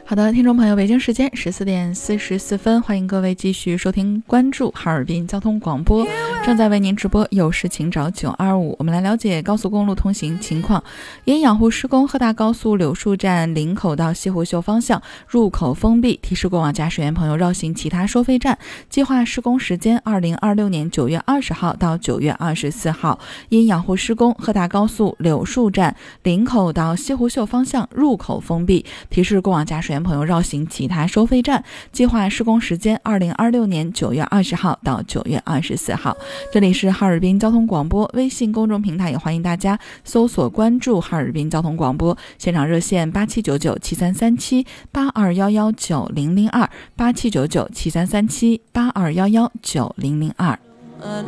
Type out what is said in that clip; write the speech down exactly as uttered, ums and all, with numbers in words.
好的，听众朋友，北京时间十四点四十四分，欢迎各位继续收听关注哈尔滨交通广播，正在为您直播，有事请找九二五。我们来了解高速公路通行情况。因养护施工，鹤大高速柳树站林口到西湖秀方向入口封闭，提示过往驾驶员朋友绕行其他收费站。计划施工时间二零二六年九月二十号到九月二十四号。因养护施工，鹤大高速柳树站林口到西湖秀方向入口封闭，提示过往驾驶员朋友绕行其他收费站。计划施工时间二零二六年九月二十号到九月二十四号。这里是哈尔滨交通广播微信公众平台，也欢迎大家搜索关注哈尔滨交通广播。现场热线八七九九七三三七八二幺幺九零零二八七九九七三三七八二幺幺九零零二。